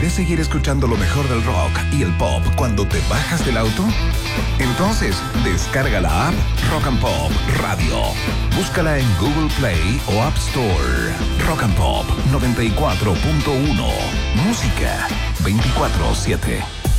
¿Quieres seguir escuchando lo mejor del rock y el pop cuando te bajas del auto? Entonces, descarga la app Rock and Pop Radio. Búscala en Google Play o App Store. Rock and Pop 94.1. Música 24/7.